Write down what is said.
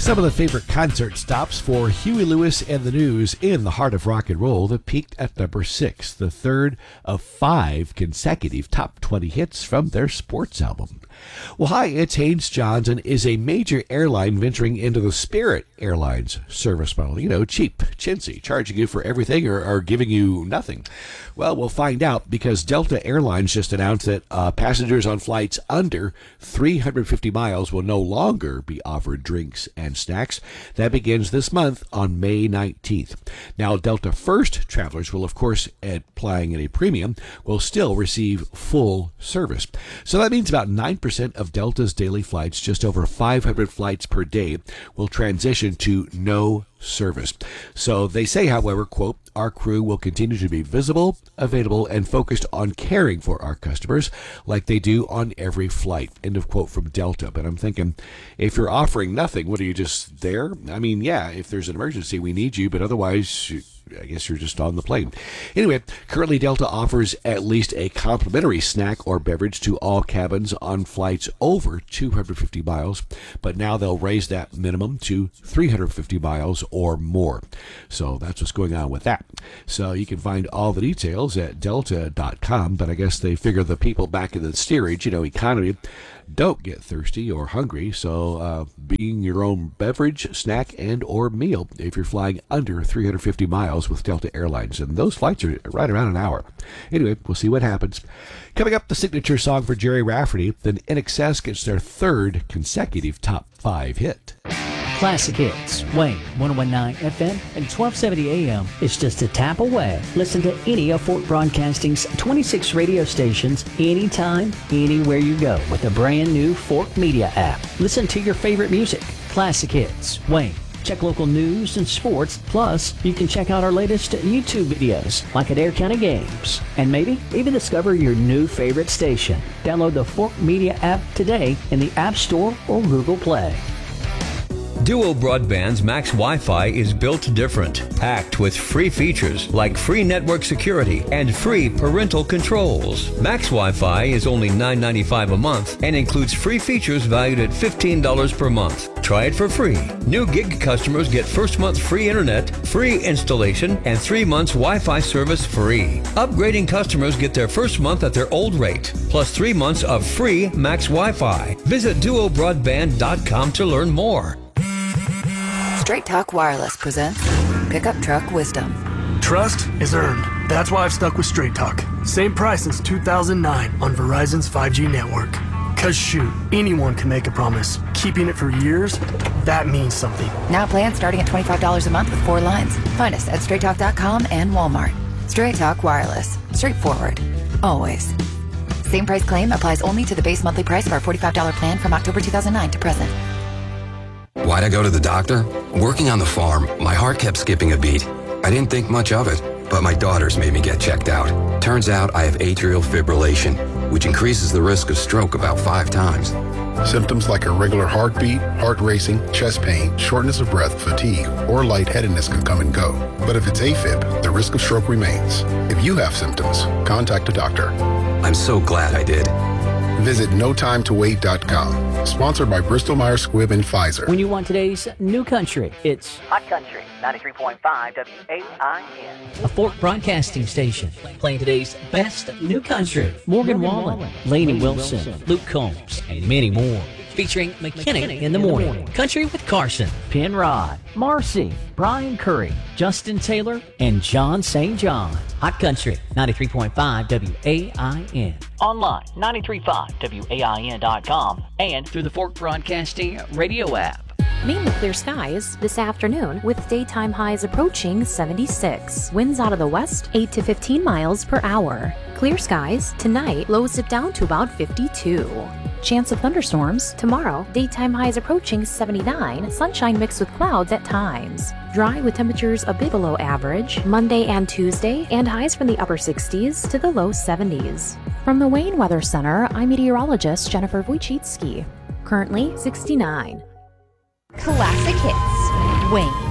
Some of the favorite concert stops for Huey Lewis and the News in the heart of rock and roll that peaked at number 6, the third of 5 consecutive top 20 hits from their sports album. Well, hi, it's Haynes Johnson is a major airline venturing into the Spirit Airlines service model. You know, cheap, chintzy, charging you for everything or giving you nothing. Well, we'll find out because Delta Airlines just announced that passengers on flights under 350 miles will no longer be offered drinks and snacks. That begins this month on May 19th. Now, Delta First travelers will, of course, applying at a premium, will still receive full service. So that means about 9% of Delta's daily flights, just over 500 flights per day, will transition to no service. So they say, however, quote, our crew will continue to be visible, available, and focused on caring for our customers like they do on every flight, end of quote from Delta. But I'm thinking, if you're offering nothing, what, are you just there? I mean, yeah, if there's an emergency, we need you, but otherwise, I guess you're just on the plane. Anyway, currently Delta offers at least a complimentary snack or beverage to all cabins on flights over 250 miles, but now they'll raise that minimum to 350 miles or more. So that's what's going on with that. So you can find all the details at delta.com, but I guess they figure the people back in the steerage, economy, don't get thirsty or hungry, so being your own beverage, snack, and or meal if you're flying under 350 miles with Delta Airlines. And those flights are right around an hour. Anyway, we'll see what happens. Coming up, the signature song for Jerry Rafferty, then INXS gets their third consecutive top 5 hit. Classic hits, Wayne, 101.9 FM and 1270 AM is just a tap away. Listen to any of Fort Broadcasting's 26 radio stations anytime, anywhere you go with the brand new Fort Media app. Listen to your favorite music. Classic hits, Wayne. Check local news and sports. Plus, you can check out our latest YouTube videos, like at Adair County Games. And maybe even discover your new favorite station. Download the Fort Media app today in the App Store or Google Play. Duo Broadband's Max Wi-Fi is built different, packed with free features like free network security and free parental controls. Max Wi-Fi is only $9.95 a month and includes free features valued at $15 per month. Try it for free. New gig customers get first month free internet, free installation, and 3 months Wi-Fi service free. Upgrading customers get their first month at their old rate, plus 3 months of free Max Wi-Fi. Visit duobroadband.com to learn more. Straight Talk Wireless presents Pickup Truck Wisdom. Trust is earned. That's why I've stuck with Straight Talk. Same price since 2009 on Verizon's 5G network. Cause shoot, anyone can make a promise. Keeping it for years, that means something. Now plans starting at $25 a month with 4 lines. Find us at straighttalk.com and Walmart. Straight Talk Wireless. Straightforward. Always. Same price claim applies only to the base monthly price of our $45 plan from October 2009 to present. Why'd I go to the doctor? Working on the farm, my heart kept skipping a beat. I didn't think much of it, but my daughters made me get checked out. Turns out I have atrial fibrillation, which increases the risk of stroke about 5 times. Symptoms like irregular heartbeat, heart racing, chest pain, shortness of breath, fatigue, or lightheadedness can come and go. But if it's AFib, the risk of stroke remains. If you have symptoms, contact a doctor. I'm so glad I did. Visit NoTimeToWait.com. Sponsored by Bristol-Myers Squibb and Pfizer. When you want today's new country, it's Hot Country, 93.5 WAIN. a Fort Broadcasting station. Playing today's best new country. Morgan Wallen, Lainey Wilson, Luke Combs, and many more. Featuring McKinney in the morning. Country with Carson, Penrod, Marcy, Brian Curry, Justin Taylor, and John St. John. Hot Country, 93.5 WAIN. Online, 935WAIN.com, and through the Fort Broadcasting radio app. Mainly clear skies this afternoon with daytime highs approaching 76. Winds out of the west 8 to 15 miles per hour. Clear skies tonight, lows dip down to about 52. Chance of thunderstorms tomorrow, daytime highs approaching 79, sunshine mixed with clouds at times. Dry with temperatures a bit below average Monday and Tuesday, and highs from the upper 60s to the low 70s. From the Wayne Weather Center, I'm meteorologist Jennifer Wojcicki. Currently 69. Classic hits, Wayne.